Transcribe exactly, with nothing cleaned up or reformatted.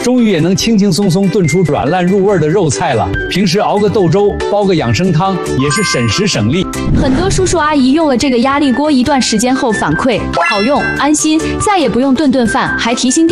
终于也能轻轻松松炖出软烂入味的肉菜了。平时熬个豆粥，煲个养生汤，也是省时省力。 很多叔叔阿姨用了这个压力锅一段时间后反馈，好用、安心，再也不用顿顿饭，还提心吊